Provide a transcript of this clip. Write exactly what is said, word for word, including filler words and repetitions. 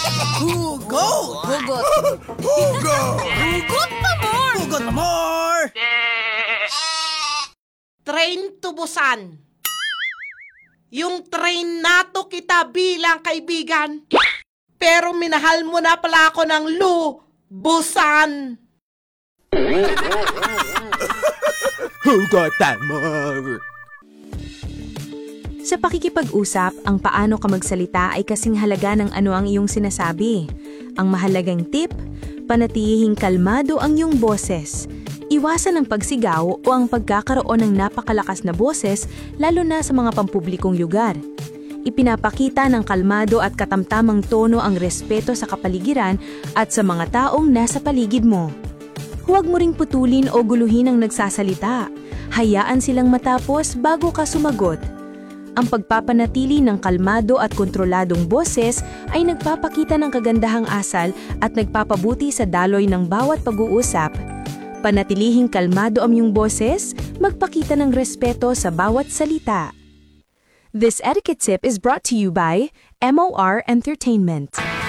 Hugot! Hugot. Hugot! Hugot pa more! Hugot pa more! Train to Busan. Yung train nato kita bilang kaibigan. Pero minahal mo na pala ako ng Lu Busan. Hugot pa more! Sa pakikipag-usap, ang paano ka magsalita ay kasing halaga ng ano ang iyong sinasabi. Ang mahalagang tip, panatilihing kalmado ang iyong boses. Iwasan ang pagsigaw o ang pagkakaroon ng napakalakas na boses lalo na sa mga pampublikong lugar. Ipinapakita ng kalmado at katamtamang tono ang respeto sa kapaligiran at sa mga taong nasa paligid mo. Huwag mo ring putulin o guluhin ang nagsasalita. Hayaan silang matapos bago ka sumagot. Ang pagpapanatili ng kalmado at kontroladong boses ay nagpapakita ng kagandahang asal at nagpapabuti sa daloy ng bawat pag-uusap. Panatilihing kalmado ang iyong boses, magpakita ng respeto sa bawat salita. This etiquette tip is brought to you by M O R Entertainment.